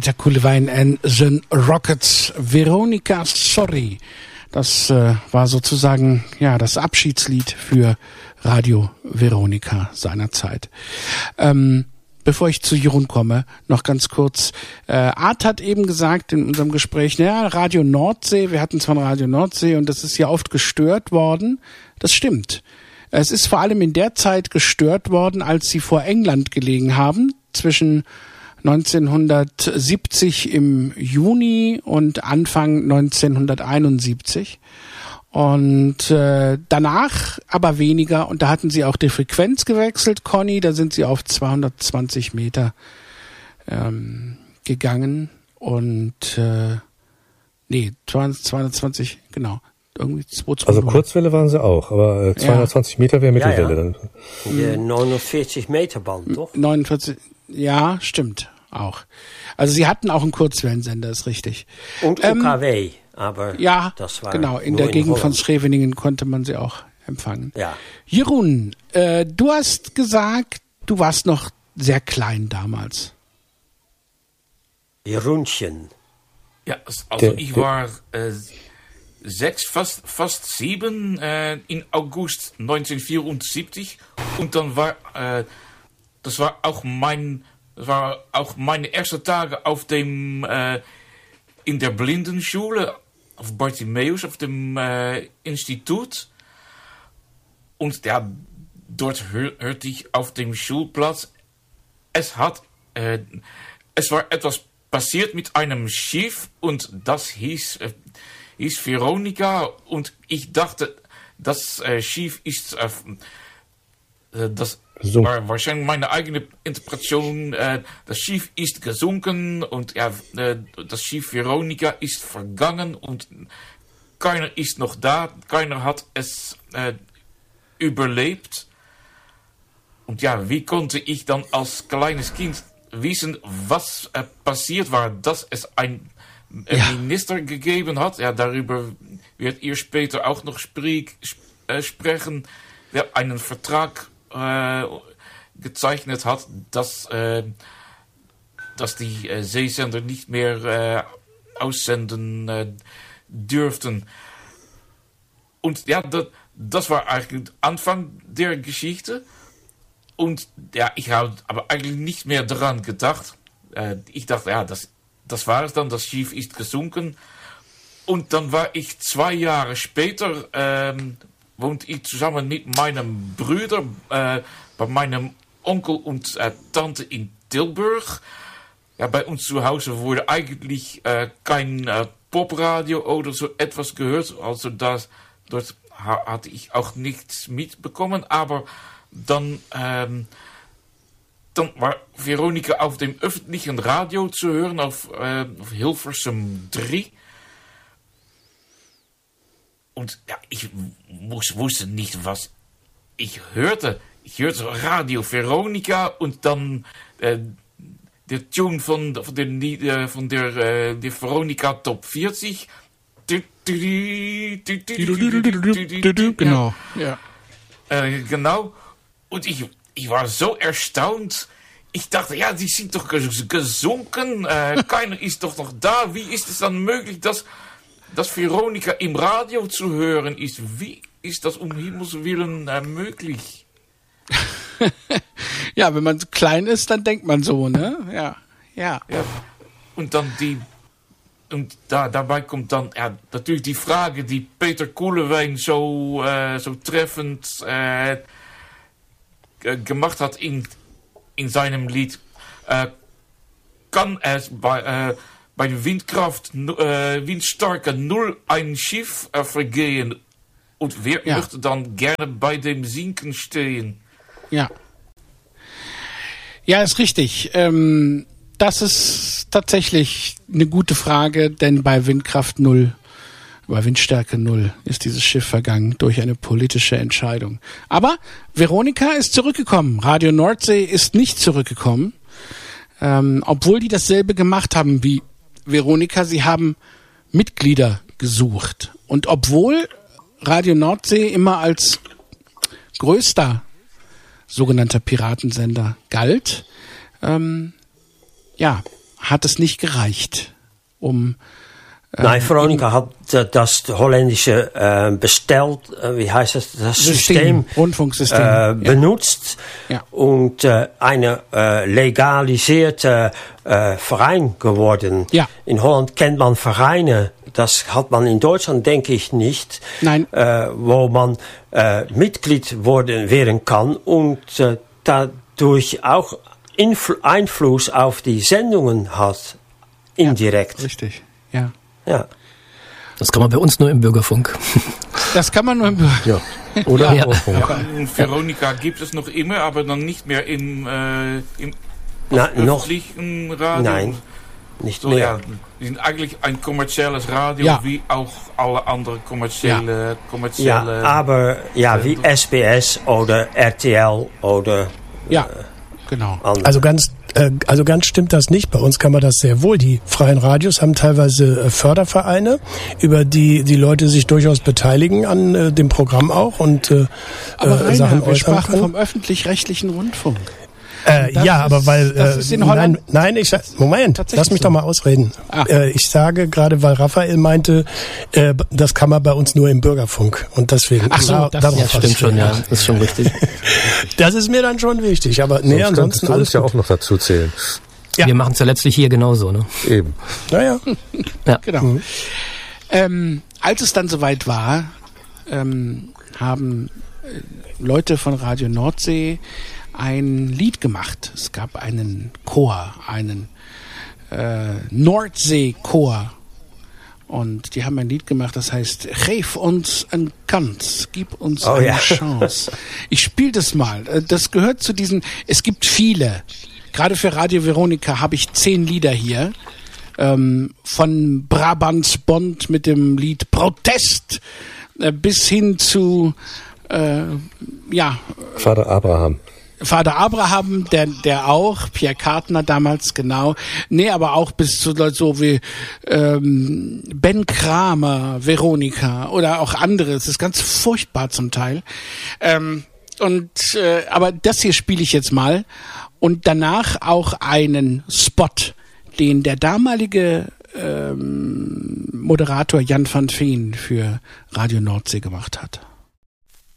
Peter Koelewijn en zijn Rockets. Veronica, sorry. Das war sozusagen ja das Abschiedslied für Radio Veronica seinerzeit. Bevor ich zu Jeroen komme, noch ganz kurz. Art hat eben gesagt in unserem Gespräch, naja, Radio Nordsee, wir hatten zwar ein Radio Nordsee und das ist ja oft gestört worden. Das stimmt. Es ist vor allem in der Zeit gestört worden, als sie vor England gelegen haben, zwischen 1970 im Juni und Anfang 1971. Und danach aber weniger. Und da hatten sie auch die Frequenz gewechselt, Conny. Da sind sie auf 220 Meter gegangen. Und 220, genau. Irgendwie 220. Also Kurzwelle waren sie auch, aber 220 Meter wäre Mittelwelle dann. Die 49 Meter Band, doch? 49, ja, stimmt, auch. Also sie hatten auch einen Kurzwellensender, ist richtig. Und UKW, aber ja, das war genau, in der Gegend von Scheveningen konnte man sie auch empfangen. Ja. Jeroen, du hast gesagt, du warst noch sehr klein damals. Jeroenchen. Ja, also ich war 6, fast 7 in August 1974 und dann war das war auch meine ersten Tage auf dem in der Blindenschule auf Bartimeus auf dem Institut und ja dort hörte ich auf dem Schulplatz es war etwas passiert mit einem Schiff und das hieß Veronica und ich dachte, das Schiff ist das war wahrscheinlich meine eigene Interpretation. Das Schiff ist gesunken und ja, das Schiff Veronica ist vergangen und keiner ist noch da, keiner hat es überlebt. Und ja, wie konnte ich dann als kleines Kind wissen, was passiert war, dass es ein Minister gegeben hat. Ja, darüber wird ihr später auch noch sprechen, der einen Vertrag gezeichnet hat, dass die Seesender nicht mehr aussenden dürften. Und ja, das war eigentlich der Anfang der Geschichte. Und ja, ich habe aber eigentlich nicht mehr daran gedacht. Ich dachte, ja, das war es dann, das Schiff ist gesunken. Und dann war ich 2 Jahre später, wohnte ich zusammen mit meinem Bruder bei meinem Onkel und Tante in Tilburg. Ja, bei uns zu Hause wurde eigentlich kein Popradio oder so etwas gehört. Also dort hatte ich auch nichts mitbekommen. Aber dann war Veronica auf dem öffentlichen Radio zu hören, auf Hilversum 3. Und ja, ich wusste nicht, was ich hörte. Ich hörte Radio Veronica und dann der Tune von der Veronica Top 40. Genau, ja. Genau. Und ich war so erstaunt. Ich dachte, ja, die sind doch gesunken. Keiner ist doch noch da. Wie ist es dann möglich, dass Veronica im Radio zu hören ist? Wie ist das um Himmels Willen möglich? Ja, wenn man klein ist, dann denkt man so, ne? Ja. Und dann dabei kommt dann natürlich die Frage, die Peter Koelewijn so treffend gemacht hat in seinem Lied. Kann es bei Windstarke 0 ein Schiff vergehen und wer möchte dann gerne bei dem Sinken stehen? Ja, ist richtig. Das ist tatsächlich eine gute Frage, denn bei Windkraft 0, bei Windstärke 0 ist dieses Schiff vergangen durch eine politische Entscheidung. Aber Veronica ist zurückgekommen. Radio Nordsee ist nicht zurückgekommen, obwohl die dasselbe gemacht haben wie Veronica. Sie haben Mitglieder gesucht. Und obwohl Radio Nordsee immer als größter sogenannter Piratensender galt, hat es nicht gereicht, um Nein, Veronica hat das holländische bestellt, wie heißt es, das System Rundfunksystem benutzt und eine legalisierte Verein geworden. Ja. In Holland kennt man Vereine, das hat man in Deutschland, denke ich, nicht. Nein. Wo man Mitglied werden kann und dadurch auch Einfluss auf die Sendungen hat, indirekt. Ja, richtig, ja. Ja. Das kann man bei uns nur im Bürgerfunk. Das kann man nur im Bürgerfunk. Ja. Oder im Rundfunk. Veronica gibt es noch immer, aber dann nicht mehr im öffentlichen Radio. Nein, nicht so, mehr. Ja, die sind eigentlich ein kommerzielles Radio, wie auch alle anderen kommerzielle aber wie SBS oder RTL oder genau. Also ganz stimmt das nicht. Bei uns kann man das sehr wohl. Die freien Radios haben teilweise Fördervereine, über die Leute sich durchaus beteiligen an dem Programm auch und aber Rainer, Sachen wir sprachen können. vom öffentlich-rechtlichen Rundfunk. Aber weil das ist in Holland. Nein, Moment, lass mich doch mal ausreden. Ich sage gerade, weil Raphael meinte, das kann man bei uns nur im Bürgerfunk und deswegen. Ach so, das stimmt schon, ja, das ist schon richtig. Das ist mir dann schon wichtig, aber nee, ansonsten alles alles ja gut. auch noch dazu zählen. Ja. Wir machen es ja letztlich hier genauso, ne? Eben. Naja. Ja. Genau. Als es dann soweit war, haben Leute von Radio Nordsee ein Lied gemacht. Es gab einen Chor, einen Nordsee-Chor. Und die haben ein Lied gemacht, das heißt, Geef uns een Kans, gib uns eine Chance. Ich spiele das mal. Das gehört zu diesen, es gibt viele. Gerade für Radio Veronica habe ich 10 Lieder hier. Von Brabants Bond mit dem Lied Protest bis hin zu Vater Abraham. Vater Abraham, der auch, Pierre Kartner damals, genau. Nee, aber auch bis zu Leute so wie Ben Kramer, Veronica oder auch andere. Es ist ganz furchtbar zum Teil. Aber das hier spiele ich jetzt mal. Und danach auch einen Spot, den der damalige Moderator Jan van Veen für Radio Nordsee gemacht hat.